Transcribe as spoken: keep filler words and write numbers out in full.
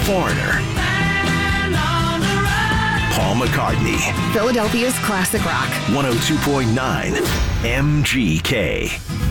Foreigner. Paul McCartney. Philadelphia's classic rock. one oh two point nine M G K.